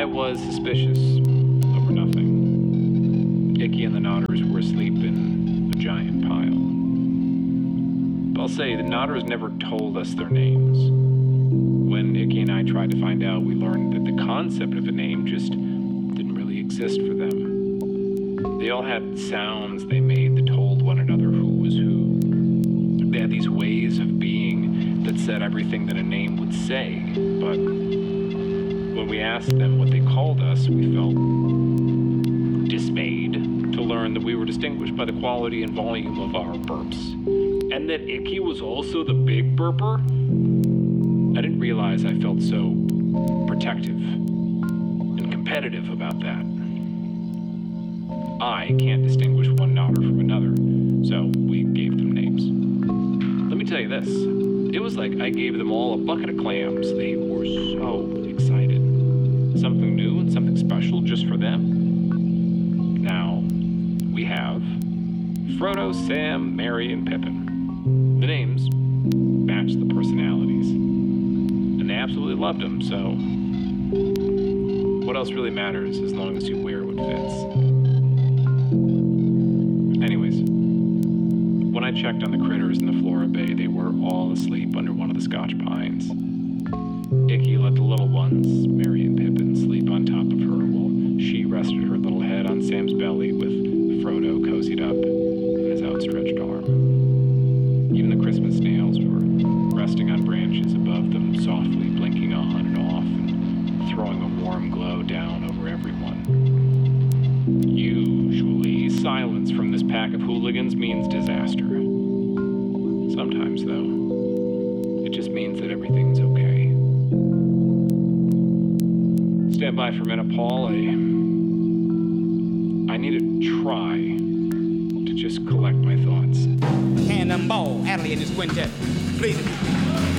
was suspicious over nothing. Icky and the Nodders were asleep in a giant pile. But I'll say, the Nodders never told us their names. When Icky and I tried to find out, we learned that the concept of a name just didn't really exist for them. They all had sounds they made that told one another who was who. They had these ways of being that said everything that a name would say, but when we asked them what they called us, we felt dismayed to learn that we were distinguished by the quality and volume of our burps, and that Icky was also the big burper. I didn't realize I felt so protective and competitive about that. I can't distinguish one Nodder from another, so we gave them names. Let me tell you this, it was like I gave them all a bucket of clams. They were so excited. Something new and something special just for them. Now, we have Frodo, Sam, Merry, and Pippin. The names match the personalities. And they absolutely loved them, so what else really matters as long as you wear what fits? Anyways, when I checked on the critters in the Flora Bay, they were all asleep under one of the Scotch pines. Icky let the little ones, Merry and Pippin, sleep on top of her while she rested her little head on Sam's belly with Frodo cozied up in his outstretched arm. Even the Christmas snails were resting on branches above them, softly blinking on and off and throwing a warm glow down over everyone. Usually, silence from this pack of hooligans means disaster. Sometimes, though, it just means that everything's okay. Stand by for a minute, Paul. I need to try to just collect my thoughts. Cannonball, Adley and his quintet. Please.